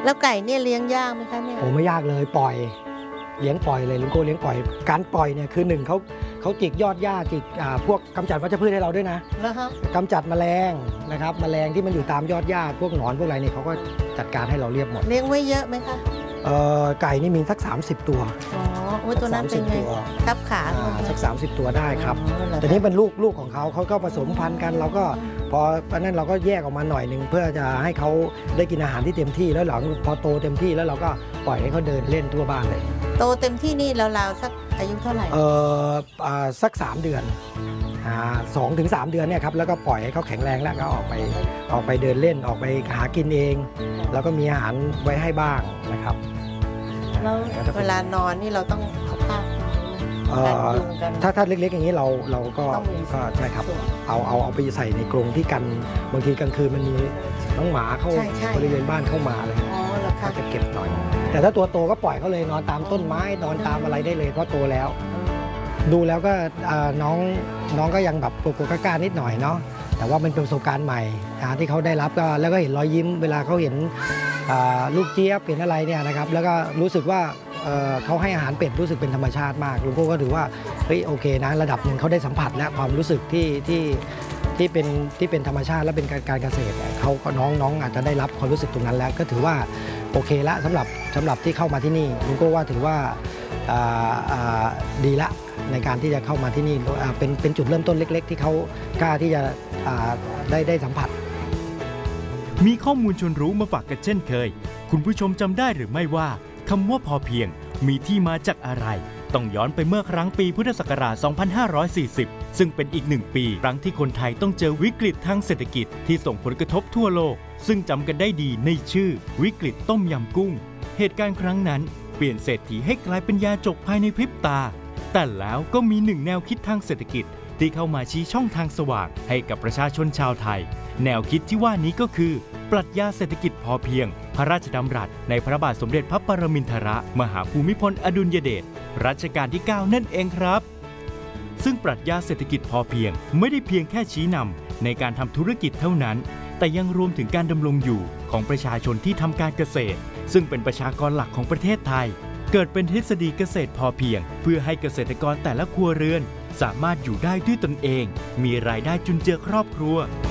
แล้วไก่เนี่ยเลี้ยงยากไหมคะเนี่ยผมไม่ยากเลยปล่อยเลี้ยงปล่อยเลยลุงโก้เลี้ยงปล่อยการปล่อยเนี่ยคือหนึ่งเขาจิกยอดหญ้าจิกพวกกำจัดวัชพืชให้เราด้วยนะแล้วฮะกำจัดแมลงนะครับแมลงที่มันอยู่ตามยอดหญ้าพวกหนอนพวกอะไรเนี่ยเขาก็จัดการให้เราเรียบหมดเลี้ยงไว้เยอะไหมคะไก่นี่มีสัก30 ตัวอ๋อโอ้ยตัวนั้นเป็นไงทับขาสัก30 ตัวได้ครับแต่นี่เป็นลูกของเขาก็ผสมพันธุ์กันเราก็พอนั้นเราก็แยกออกมาหน่อยหนึ่งเพื่อจะให้เขาได้กินอาหารที่เต็มที่แล้วหลังพอโตเต็มที่แล้วเราก็ปล่อยให้เขาเดินเล่นทั่วบ้านเลยโตเต็มที่นี่ราวๆสักอายุเท่าไหร่สัก3 เดือน2 ถึง 3 เดือนเนี่ยครับแล้วก็ปล่อยให้เขาแข็งแรงแล้วก็ออกไปเดินเล่นออกไปหากินเองแล้วก็มีอาหารไว้ให้บ้างนะครับแล้วเวลานอนนี่เราต้องเอาผ้าถ้าเล็กๆอย่างนี้เราก็ใช่ครับเอาไปใส่ในกรงที่กันบางทีกลางคืนมันมีน้องหมาเข้าบริเวณบ้านเข้ามาอะไรก็จะเก็บหน่อยแต่ถ้าตัวโตก็ปล่อยเขาเลยนอนตามต้นไม้นอนตามอะไรได้เลยเพราะโตแล้วดูแล้วก็น้องก็ยังแบบโกโก้กล้านิดหน่อยเนาะแต่ว่ามันเป็นประสบการณ์ใหม่ที่เขาได้รับก็แล้วก็เห็นรอยยิ้มเวลาเขาเห็นลูกเจี๊ยบเห็นอะไรเนี่ยนะครับแล้วก็รู้สึกว่าเขาให้อาหารเป็ดรู้สึกเป็นธรรมชาติมากลุงโก้ก็ถือว่าเฮ้ยโอเคนะระดับหนึ่งเขาได้สัมผัสและความรู้สึกที่เป็นธรรมชาติและเป็นการเกษตรเขาก็น้องอาจจะได้รับความรู้สึกตรงนั้นแล้วก็ถือว่าโอเคละสำหรับที่เข้ามาที่นี่ลุงโก้ว่าถือว่าดีละในการที่จะเข้ามาที่นี่เป็นจุดเริ่มต้นเล็กๆที่เขากล้าที่จะได้สัมผัสมีข้อมูลชวนรู้มาฝากกันเช่นเคยคุณผู้ชมจำได้หรือไม่ว่าคำว่าพอเพียงมีที่มาจากอะไรต้องย้อนไปเมื่อครั้งปีพุทธศักราช 2540 ซึ่งเป็นอีก1 ปีครั้งที่คนไทยต้องเจอวิกฤตทางเศรษฐกิจที่ส่งผลกระทบทั่วโลกซึ่งจำกันได้ดีในชื่อวิกฤตต้มยำกุ้งเหตุการณ์ครั้งนั้นเปลี่ยนเศรษฐีให้กลายเป็นยาจกภายในพริบตาแต่แล้วก็มี1 แนวคิดทางเศรษฐกิจที่เข้ามาชี้ช่องทางสว่างให้กับประชาชนชาวไทยแนวคิดที่ว่านี้ก็คือปรัชญาเศรษฐกิจพอเพียงพระราชดำรัสในพระบาทสมเด็จพระปรมินทรมหาภูมิพลอดุลยเดชรัชกาลที่ 9 นั่นเองครับซึ่งปรัชญาเศรษฐกิจพอเพียงไม่ได้เพียงแค่ชี้นำในการทำธุรกิจเท่านั้นแต่ยังรวมถึงการดำรงอยู่ของประชาชนที่ทำการเกษตรซึ่งเป็นประชากรหลักของประเทศไทยเกิดเป็นทฤษฎีเกษตรพอเพียงเพื่อให้เกษตรกรแต่ละครัวเรือนสามารถอยู่ได้ด้วยตนเองมีรายได้จุนเจือครอบครัว